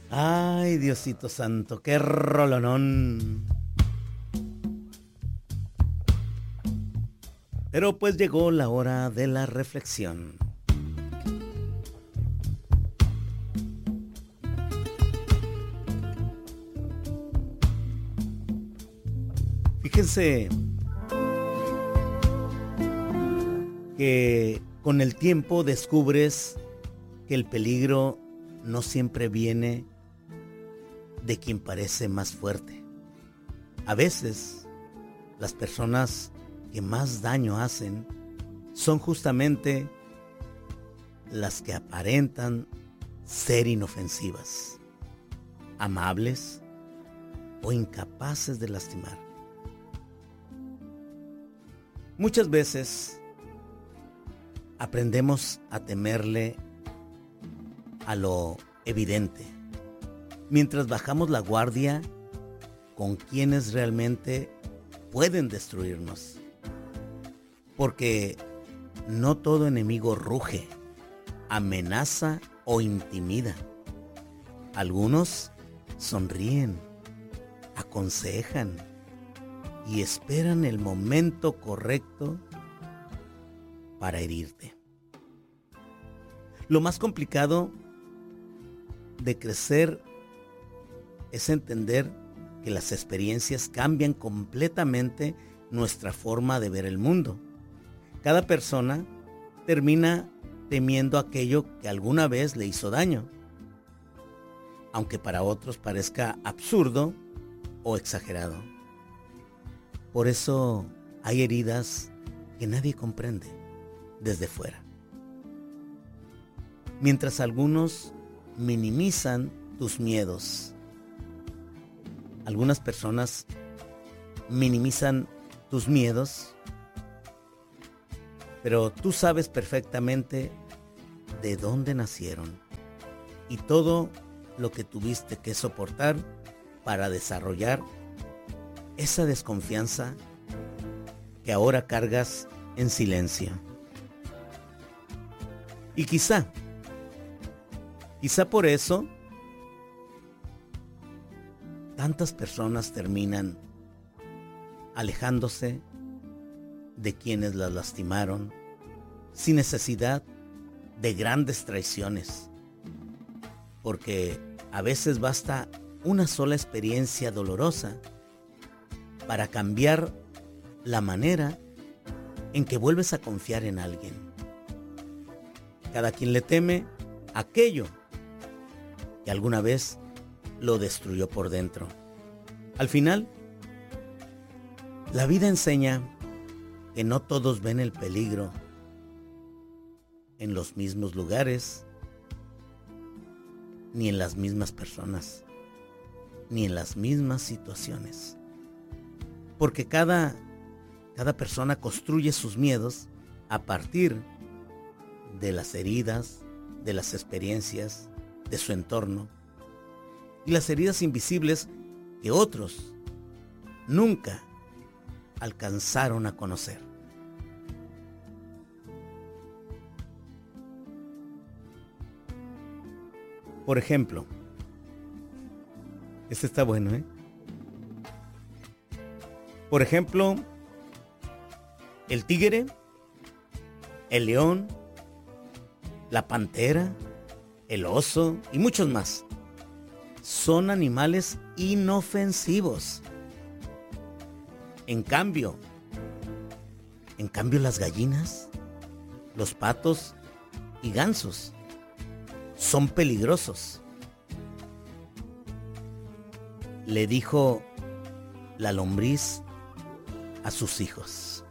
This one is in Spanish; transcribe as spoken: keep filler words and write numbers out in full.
Ay, Diosito santo, qué rolonón. Pero pues llegó la hora de la reflexión. Fíjense que con el tiempo descubres que el peligro no siempre viene de quien parece más fuerte. A veces, las personas que más daño hacen son justamente las que aparentan ser inofensivas, amables o incapaces de lastimar. Muchas veces aprendemos a temerle a lo evidente, mientras bajamos la guardia con quienes realmente pueden destruirnos. Porque no todo enemigo ruge, amenaza o intimida. Algunos sonríen, aconsejan y esperan el momento correcto para herirte. Lo más complicado de crecer es entender que las experiencias cambian completamente nuestra forma de ver el mundo. Cada persona termina temiendo aquello que alguna vez le hizo daño, aunque para otros parezca absurdo o exagerado. Por eso hay heridas que nadie comprende desde fuera. Mientras algunos minimizan tus miedos, algunas personas minimizan tus miedos, pero tú sabes perfectamente de dónde nacieron y todo lo que tuviste que soportar para desarrollar esa desconfianza que ahora cargas en silencio. Y quizá, quizá por eso, tantas personas terminan alejándose de quienes las lastimaron sin necesidad de grandes traiciones. Porque a veces basta una sola experiencia dolorosa para cambiar la manera en que vuelves a confiar en alguien. Cada quien le teme aquello que alguna vez lo destruyó por dentro. Al final, la vida enseña que no todos ven el peligro en los mismos lugares, ni en las mismas personas, ni en las mismas situaciones. Porque cada, cada persona construye sus miedos a partir de las heridas, de las experiencias, de su entorno y las heridas invisibles que otros nunca alcanzaron a conocer. Por ejemplo, este está bueno, ¿eh? Por ejemplo, el tigre, el león, la pantera, el oso y muchos más. Son animales inofensivos. En cambio, en cambio las gallinas, los patos y gansos son peligrosos. Le dijo la lombriz a sus hijos.